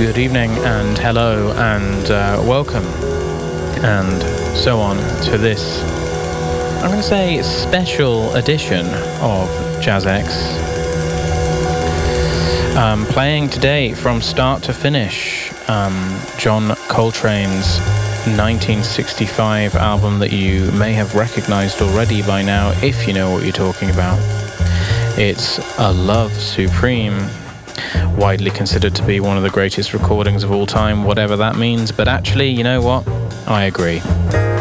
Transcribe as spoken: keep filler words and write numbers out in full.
good evening and hello and uh, welcome and so on to this, I'm going to say, special edition of JazzX. Um, playing today from start to finish, um, John Coltrane's nineteen sixty-five album that you may have recognized already by now if you know what you're talking about. It's A Love Supreme, widely considered to be one of the greatest recordings of all time, whatever that means, but actually, you know what? I agree.